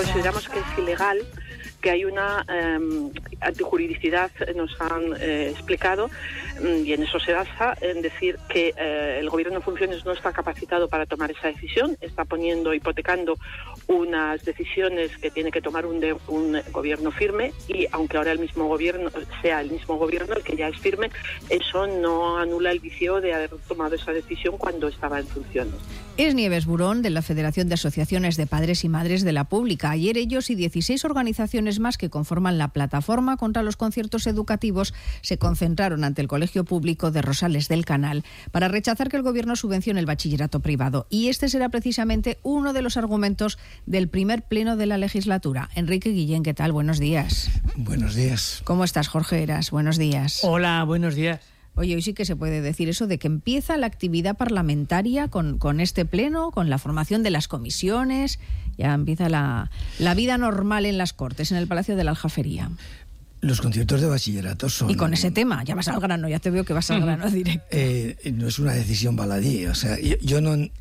consideramos que es ilegal, que hay una antijuridicidad, nos han explicado, y en eso se basa, en decir que el gobierno en funciones no está capacitado para tomar esa decisión, está hipotecando unas decisiones que tiene que tomar un gobierno firme, y aunque ahora el mismo gobierno el que ya es firme, eso no anula el vicio de haber tomado esa decisión cuando estaba en funciones. Es Nieves Burón, de la Federación de Asociaciones de Padres y Madres de la Pública. Ayer ellos y 16 organizaciones más que conforman la plataforma contra los conciertos educativos se concentraron ante el Colegio Público de Rosales del Canal para rechazar que el Gobierno subvencione el bachillerato privado. Y este será precisamente uno de los argumentos del primer pleno de la legislatura. Enrique Guillén, ¿qué tal? Buenos días. Buenos días. ¿Cómo estás, Jorge Heras? Buenos días. Hola, buenos días. Oye, hoy sí que se puede decir eso de que empieza la actividad parlamentaria con este pleno, con la formación de las comisiones, ya empieza la vida normal en las Cortes, en el Palacio de la Aljafería. Los conciertos de bachillerato son... Y con ese tema, ya vas al grano, ya te veo que vas al grano directo. No es una decisión baladí, o sea, yo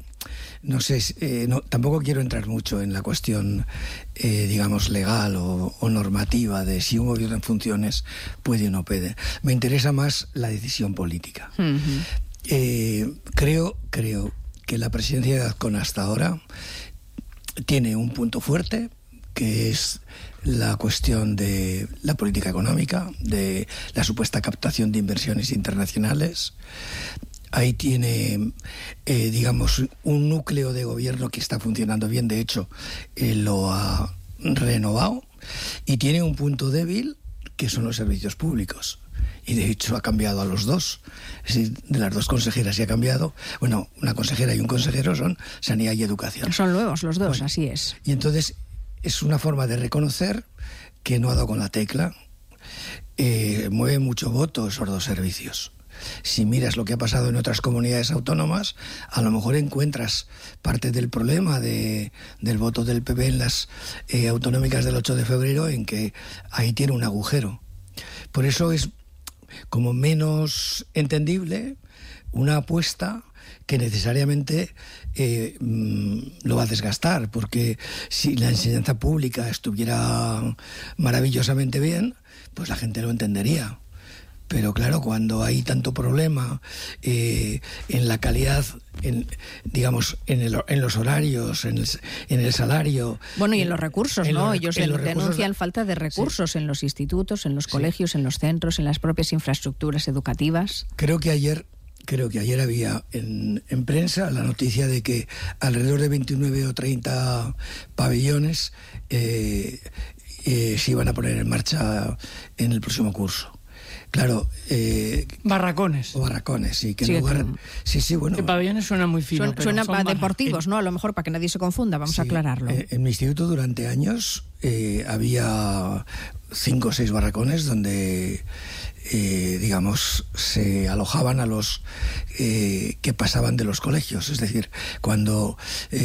no sé, tampoco quiero entrar mucho en la cuestión, digamos, legal o normativa de si un gobierno en funciones puede o no puede. Me interesa más la decisión política. Uh-huh. Creo que la presidencia de Azcón hasta ahora tiene un punto fuerte, que es la cuestión de la política económica, de la supuesta captación de inversiones internacionales. Ahí tiene, digamos, un núcleo de gobierno que está funcionando bien, de hecho, lo ha renovado, y tiene un punto débil, que son los servicios públicos. Y de hecho ha cambiado a los dos. Es decir, de las dos consejeras ya ha cambiado. Bueno, una consejera y un consejero son Sanidad y Educación. Son nuevos los dos, bueno, así es. Y entonces es una forma de reconocer que no ha dado con la tecla. Mueve mucho voto esos dos servicios. Si miras lo que ha pasado en otras comunidades autónomas, a lo mejor encuentras parte del problema del voto del PP en las autonómicas del 8 de febrero, en que ahí tiene un agujero. Por eso es como menos entendible una apuesta que necesariamente lo va a desgastar, porque si la enseñanza pública estuviera maravillosamente bien, pues la gente lo entendería. Pero claro, cuando hay tanto problema en la calidad, digamos, en los horarios, en el salario... Bueno, y en los recursos, ¿no? Ellos denuncian falta de recursos, sí, en los institutos, en los colegios, sí, en los centros, en las propias infraestructuras educativas. Creo que ayer había en prensa la noticia de que alrededor de 29 o 30 pabellones se iban a poner en marcha en el próximo curso. Claro, barracones. O barracones, sí. Que sí, en lugar, sí, bueno. Que pabellones suena muy fino. Suena para deportivos, ¿no? A lo mejor para que nadie se confunda, vamos a aclararlo. En mi instituto durante años había 5 o 6 barracones donde, digamos, se alojaban a los que pasaban de los colegios. Es decir, cuando...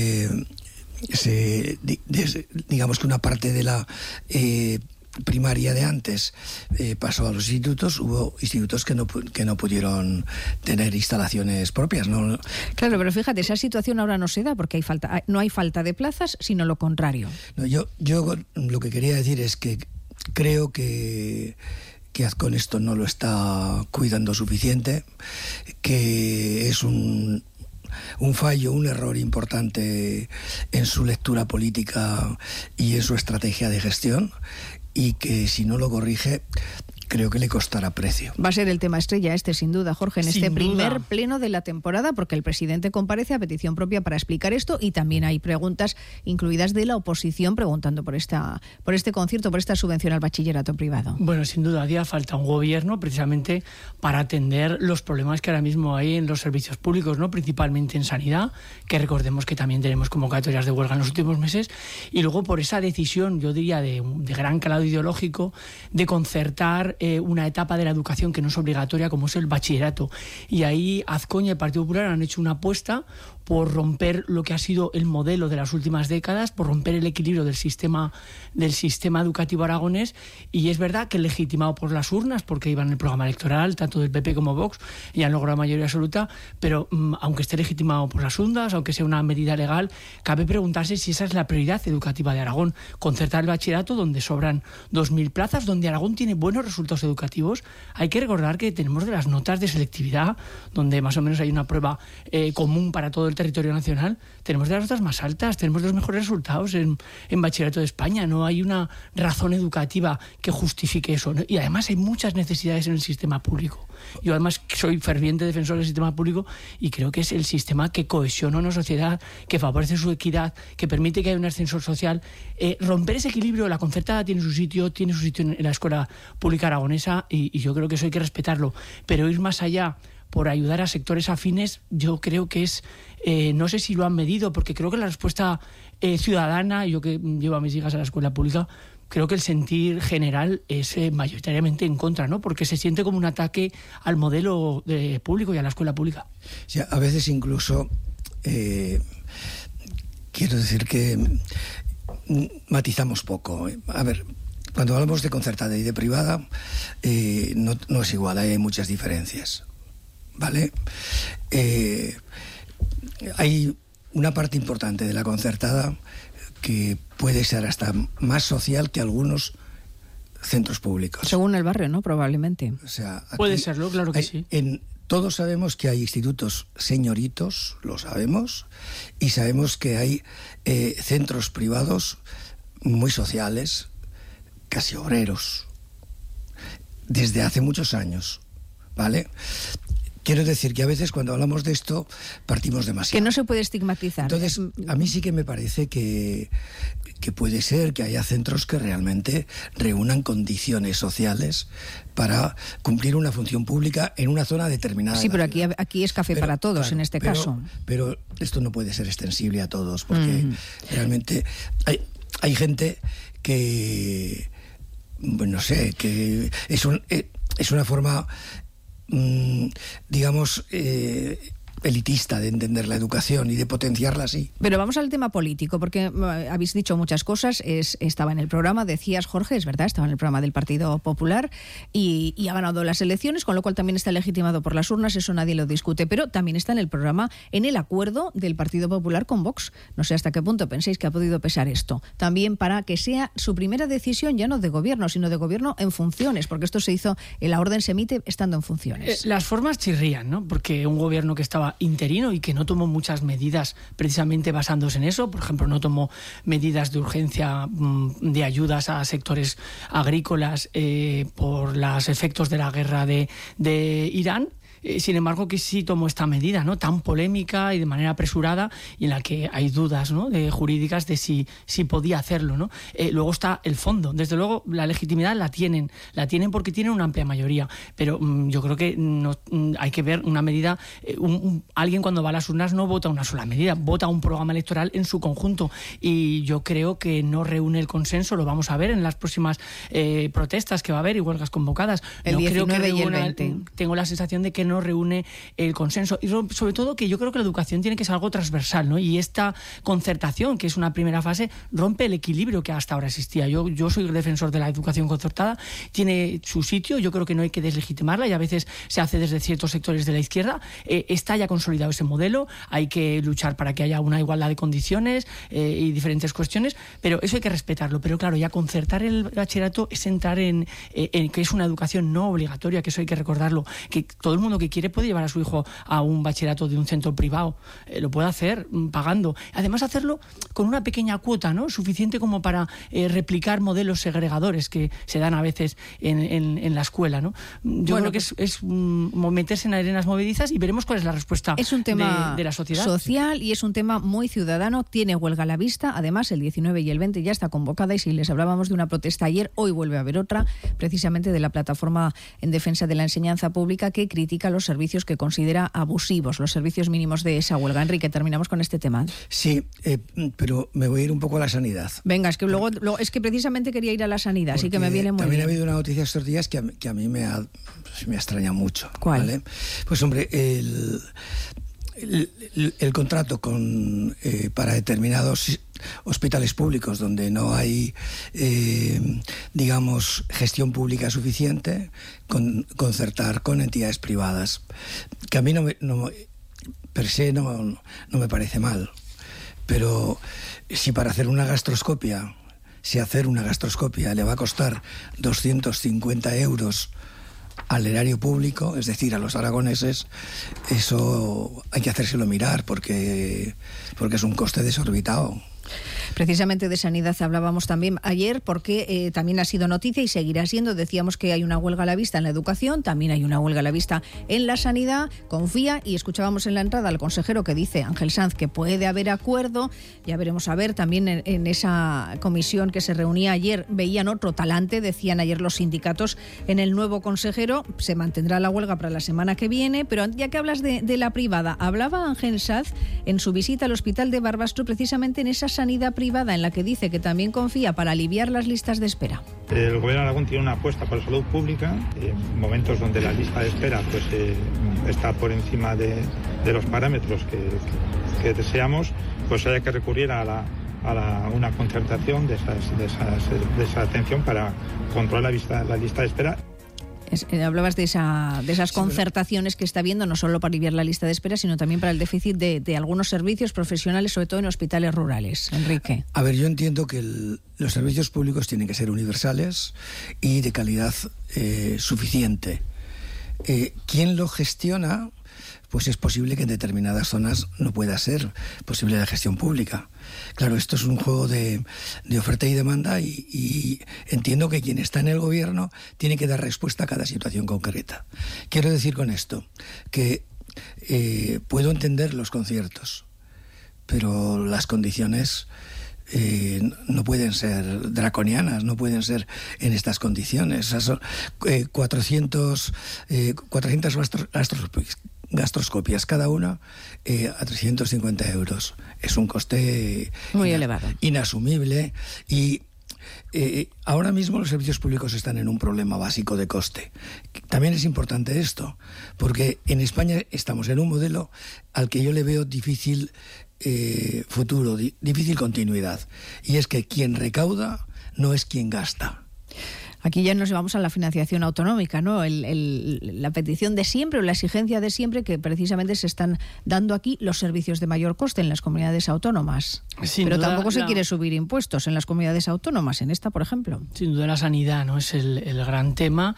digamos que una parte de la primaria de antes pasó a los institutos, hubo institutos que no pudieron tener instalaciones propias, ¿no? Claro, pero fíjate, esa situación ahora no se da porque no hay falta de plazas, sino lo contrario. No, yo lo que quería decir es que creo que Azcón esto no lo está cuidando suficiente, que es un fallo, un error importante en su lectura política y en su estrategia de gestión, y que si no lo corrige, creo que le costará precio. Va a ser el tema estrella sin duda, Jorge, en este primer pleno de la temporada, porque el presidente comparece a petición propia para explicar esto, y también hay preguntas incluidas de la oposición preguntando por este concierto, por esta subvención al bachillerato privado. Bueno, sin duda, haría falta un gobierno precisamente para atender los problemas que ahora mismo hay en los servicios públicos, ¿no? Principalmente en sanidad, que recordemos que también tenemos convocatorias de huelga en los últimos meses, y luego por esa decisión, yo diría, de gran calado ideológico, de concertar una etapa de la educación que no es obligatoria, como es el bachillerato. Y ahí Azcón y el Partido Popular han hecho una apuesta por romper lo que ha sido el modelo de las últimas décadas, por romper el equilibrio del sistema educativo aragonés, y es verdad que legitimado por las urnas, porque iban en el programa electoral, tanto del PP como Vox, y han logrado mayoría absoluta, pero aunque esté legitimado por las urnas, aunque sea una medida legal, cabe preguntarse si esa es la prioridad educativa de Aragón, concertar el bachillerato donde sobran 2.000 plazas, donde Aragón tiene buenos resultados educativos. Hay que recordar que tenemos de las notas de selectividad, donde más o menos hay una prueba común para todo el territorio nacional, tenemos de las notas más altas, tenemos de los mejores resultados en bachillerato de España. No hay una razón educativa que justifique eso, ¿no? Y además hay muchas necesidades en el sistema público. Yo además soy ferviente defensor del sistema público y creo que es el sistema que cohesiona una sociedad, que favorece su equidad, que permite que haya un ascensor social. Romper ese equilibrio, la concertada tiene su sitio en la escuela pública aragonesa, y yo creo que eso hay que respetarlo, pero ir más allá por ayudar a sectores afines, yo creo que es, no sé si lo han medido, porque creo que la respuesta ciudadana, yo que llevo a mis hijas a la escuela pública, creo que el sentir general es mayoritariamente en contra, ¿no? Porque se siente como un ataque al modelo público y a la escuela pública. Sí, a veces incluso quiero decir que matizamos poco. A ver, cuando hablamos de concertada y de privada, no es igual, hay muchas diferencias, ¿vale? Hay una parte importante de la concertada que puede ser hasta más social que algunos centros públicos. Según el barrio, ¿no? Probablemente. O sea, puede serlo, claro que sí. Todos sabemos que hay institutos señoritos, lo sabemos, y sabemos que hay centros privados muy sociales, casi obreros, desde hace muchos años, ¿vale? Quiero decir que a veces cuando hablamos de esto partimos demasiado. Que no se puede estigmatizar. Entonces, a mí sí que me parece que puede ser que haya centros que realmente reúnan condiciones sociales para cumplir una función pública en una zona determinada. Sí, pero aquí es café para todos, claro, en este caso. Pero esto no puede ser extensible a todos, porque realmente hay gente que, bueno, no sé, que es una forma, digamos, elitista de entender la educación y de potenciarla así. Pero vamos al tema político, porque habéis dicho muchas cosas. Estaba en el programa, decías, Jorge, es verdad, estaba en el programa del Partido Popular y ha ganado las elecciones, con lo cual también está legitimado por las urnas, eso nadie lo discute, pero también está en el programa, en el acuerdo del Partido Popular con Vox. No sé hasta qué punto pensáis que ha podido pesar esto. También para que sea su primera decisión ya no de gobierno, sino de gobierno en funciones, porque esto se hizo, la orden se emite estando en funciones. Las formas chirrían, ¿no? Porque un gobierno que estaba interino y que no tomó muchas medidas precisamente basándose en eso, por ejemplo, no tomó medidas de urgencia de ayudas a sectores agrícolas por los efectos de la guerra de Irán. Sin embargo, que sí tomó esta medida, ¿no?, tan polémica y de manera apresurada, y en la que hay dudas, ¿no?, jurídicas de si podía hacerlo, ¿no? Luego está el fondo. Desde luego, la legitimidad la tienen porque tienen una amplia mayoría, pero yo creo que no, hay que ver una medida. Alguien cuando va a las urnas no vota una sola medida, vota un programa electoral en su conjunto, y yo creo que no reúne el consenso. Lo vamos a ver en las próximas protestas que va a haber y huelgas convocadas. El 19 y el 20. Tengo la sensación de que no reúne el consenso, y sobre todo que yo creo que la educación tiene que ser algo transversal, ¿no? Y esta concertación, que es una primera fase, rompe el equilibrio que hasta ahora existía. Yo soy defensor de la educación concertada, tiene su sitio, yo creo que no hay que deslegitimarla, y a veces se hace desde ciertos sectores de la izquierda. Está ya consolidado ese modelo, hay que luchar para que haya una igualdad de condiciones y diferentes cuestiones, pero eso hay que respetarlo. Pero claro, ya concertar el bachillerato es entrar en que es una educación no obligatoria, que eso hay que recordarlo, que todo el mundo que quiere puede llevar a su hijo a un bachillerato de un centro privado, lo puede hacer pagando. Además, hacerlo con una pequeña cuota, ¿no?, suficiente como para replicar modelos segregadores que se dan a veces en la escuela, ¿no? Yo creo que es meterse en arenas movedizas, y veremos cuál es la respuesta es un tema de la sociedad. Social, y es un tema muy ciudadano, tiene huelga a la vista. Además, el 19 y el 20 ya está convocada, y si les hablábamos de una protesta ayer, hoy vuelve a haber otra, precisamente de la plataforma en defensa de la enseñanza pública, que critica los servicios que considera abusivos, los servicios mínimos de esa huelga. Enrique, terminamos con este tema. Sí, pero me voy a ir un poco a la sanidad. Venga, es que luego es que precisamente quería ir a la sanidad, así que me viene muy también bien. Ha habido una noticia estos días que a mí me ha extrañado mucho. ¿Cuál? ¿Vale? Pues hombre, el contrato para determinados hospitales públicos donde no hay, digamos, gestión pública suficiente, concertar con entidades privadas, que a mí per se no me parece mal. Pero si hacer una gastroscopia le va a costar 250 euros al erario público, es decir, a los aragoneses, eso hay que hacérselo mirar porque es un coste desorbitado. Precisamente de sanidad hablábamos también ayer porque también ha sido noticia y seguirá siendo. Decíamos que hay una huelga a la vista en la educación, también hay una huelga a la vista en la sanidad. Confía, y escuchábamos en la entrada al consejero que dice, Ángel Sanz, que puede haber acuerdo. Ya veremos a ver, también en esa comisión que se reunía ayer veían otro talante, decían ayer los sindicatos en el nuevo consejero. Se mantendrá la huelga para la semana que viene, pero ya que hablas de la privada, hablaba Ángel Sanz en su visita al hospital de Barbastro precisamente en esa sanidad privada en la que dice que también confía para aliviar las listas de espera. El Gobierno de Aragón tiene una apuesta por la salud pública, en momentos donde la lista de espera pues está por encima de los parámetros que deseamos, pues hay que recurrir a una concertación de esa atención para controlar la lista de espera. Hablabas de esas concertaciones que está habiendo, no solo para aliviar la lista de espera, sino también para el déficit de algunos servicios profesionales, sobre todo en hospitales rurales. Enrique. A ver, yo entiendo que los servicios públicos tienen que ser universales y de calidad suficiente. ¿Quién lo gestiona? Pues es posible que en determinadas zonas no pueda ser posible la gestión pública. Claro, esto es un juego de oferta y demanda y entiendo que quien está en el gobierno tiene que dar respuesta a cada situación concreta. Quiero decir con esto que puedo entender los conciertos, pero las condiciones no pueden ser draconianas, no pueden ser en estas condiciones. O sea, son 400 gastroscopias cada una a 350 euros. Es un coste muy elevado, inasumible, y ahora mismo los servicios públicos están en un problema básico de coste. También es importante esto, porque en España estamos en un modelo al que yo le veo difícil futuro, difícil continuidad, y es que quien recauda no es quien gasta. Aquí ya nos vamos a la financiación autonómica, ¿no? La petición de siempre o la exigencia de siempre, que precisamente se están dando aquí los servicios de mayor coste en las comunidades autónomas. Pero tampoco se quiere subir impuestos en las comunidades autónomas, en esta, por ejemplo. Sin duda la sanidad, ¿no?, es el gran tema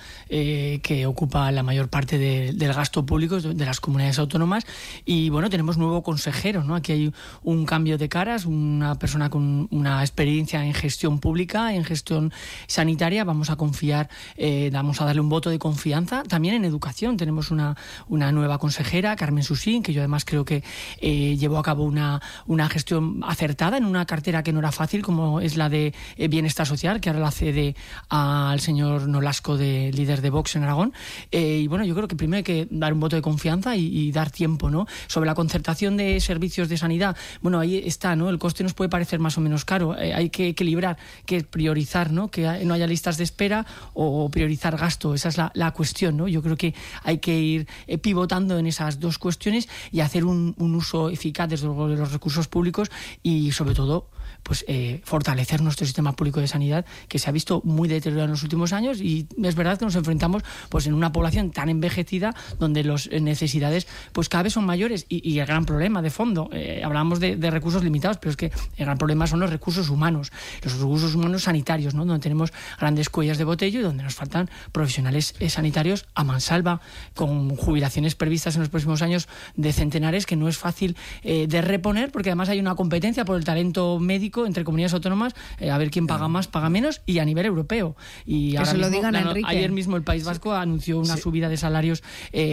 que ocupa la mayor parte del gasto público de las comunidades autónomas. Y bueno, tenemos nuevo consejero, ¿no? Aquí hay un cambio de caras, una persona con una experiencia en gestión pública, en gestión sanitaria. Vamos a confiar, vamos a darle un voto de confianza. También en educación tenemos una nueva consejera, Carmen Susín, que yo además creo que llevó a cabo una gestión acertada en una cartera que no era fácil, como es la de Bienestar Social, que ahora la cede al señor Nolasco, líder de Vox en Aragón. Y bueno, yo creo que primero hay que dar un voto de confianza y dar tiempo, ¿no? Sobre la concertación de servicios de sanidad, bueno, ahí está, ¿no? El coste nos puede parecer más o menos caro. Hay que equilibrar, que priorizar, ¿no? Que no haya listas de espera o priorizar gasto. Esa es la cuestión, ¿no? Yo creo que hay que ir pivotando en esas dos cuestiones y hacer un uso eficaz desde luego de los recursos públicos y sobre todo pues fortalecer nuestro sistema público de sanidad, que se ha visto muy deteriorado en los últimos años, y es verdad que nos enfrentamos pues en una población tan envejecida donde las necesidades pues cada vez son mayores y el gran problema de fondo, hablábamos de recursos limitados, pero es que el gran problema son los recursos humanos sanitarios, ¿no? Donde tenemos grandes cuellas de botella y donde nos faltan profesionales sanitarios a mansalva, con jubilaciones previstas en los próximos años de centenares que no es fácil de reponer, porque además hay una competencia por el talento médico entre comunidades autónomas, a ver quién paga más, paga menos, y a nivel europeo. Y que se lo digan a Enrique. Ayer mismo el País Vasco anunció una subida de salarios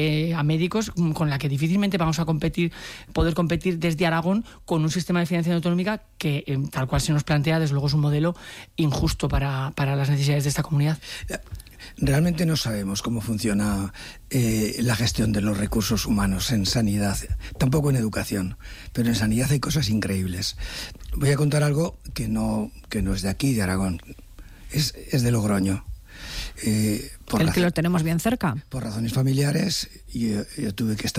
a médicos con la que difícilmente vamos a poder competir desde Aragón con un sistema de financiación autonómica que, tal cual se nos plantea, desde luego es un modelo injusto para las necesidades de esta comunidad. Realmente no sabemos cómo funciona la gestión de los recursos humanos en sanidad, tampoco en educación, pero en sanidad hay cosas increíbles. Voy a contar algo que no es de aquí, de Aragón, es de Logroño. Que lo tenemos bien cerca. Por razones familiares, yo tuve que estar